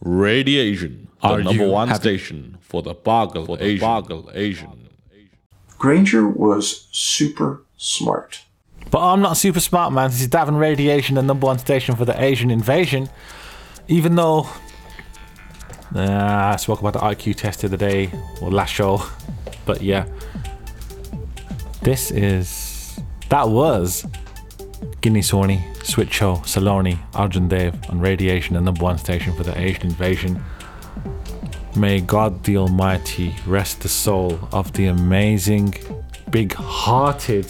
Radiation, the Are number you one happy? station for the Bargle Asian. Granger was super smart. But I'm not super smart, man. This is Davin Radiation, the number one station for the Asian invasion. Even though I spoke about the IQ test the other day, or last show. But yeah, that was Guinea Sawhney, Switcho, Saloni, Arjun Dev on Radiation, the number one station for the Asian invasion. May God the Almighty rest the soul of the amazing, big-hearted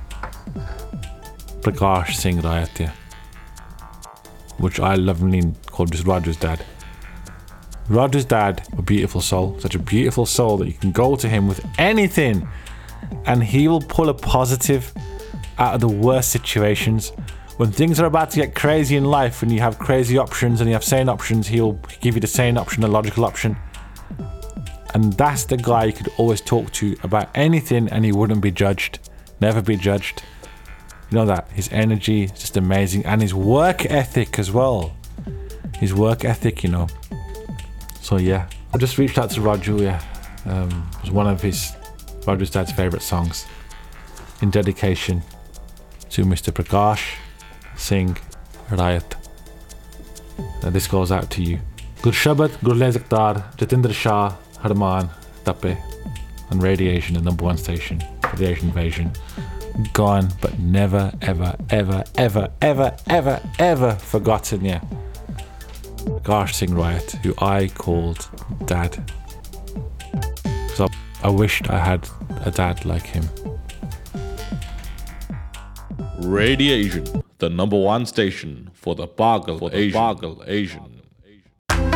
Prakash Singh Rayatya, which I lovingly call just Raju's dad. Raju's dad, a beautiful soul, such a beautiful soul that you can go to him with anything and he will pull a positive out of the worst situations. When things are about to get crazy in life and you have crazy options and you have sane options, he'll give you the sane option, a logical option. And that's the guy you could always talk to about anything and he wouldn't be judged. Never be judged. You know that. His energy is just amazing. And his work ethic as well. His work ethic, you know. So yeah. I just reached out to Raju, yeah. It was one of Raju's dad's favourite songs. In dedication to Mr. Prakash Singh Rayat. This goes out to you. Gurshabad, Gurle Zaktar, Jatinder Shah, Harman, Tape, and Radiation, the number one station for the Asian invasion. Gone, but never, ever, ever, ever, ever, ever, ever forgotten, yeah. Prakash Singh Rayat, who I called Dad. So I wished I had a dad like him. Radiation, the number one station for the Bargle Asian.